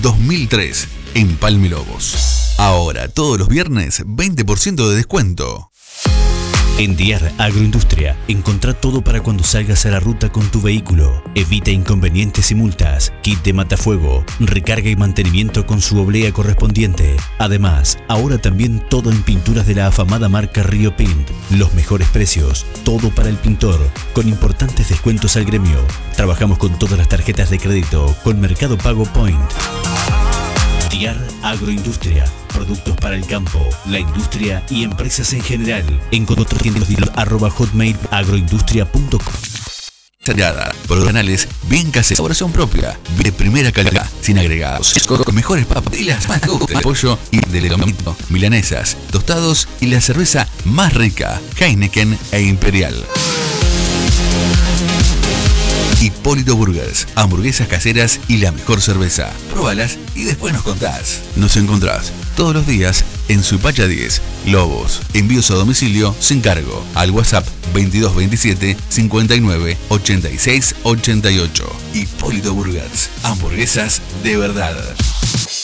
2003, en Palme Lobos. Ahora, todos los viernes, 20% de descuento. En Diar Agroindustria, encontrá todo para cuando salgas a la ruta con tu vehículo. Evita inconvenientes y multas, kit de matafuego, recarga y mantenimiento con su oblea correspondiente. Además, ahora también todo en pinturas de la afamada marca Río Pint. Los mejores precios, todo para el pintor, con importantes descuentos al gremio. Trabajamos con todas las tarjetas de crédito, con Mercado Pago Point. Diar Agroindustria, productos para el campo, la industria y empresas en general. Encontrá @hotmail agroindustria.com. Tallada por canales bien caseros, elaboración propia, de primera calidad, sin agregados, con mejores papas y las más gustas, pollo y de lomito, milanesas, tostados y la cerveza más rica, Heineken e Imperial. Hipólito Burgers, hamburguesas caseras y la mejor cerveza. Próbalas y después nos contás. Nos encontrás todos los días en Suipacha 10, Lobos. Envíos a domicilio sin cargo. Al WhatsApp 2227 59 86 88. Hipólito Burgers, hamburguesas de verdad.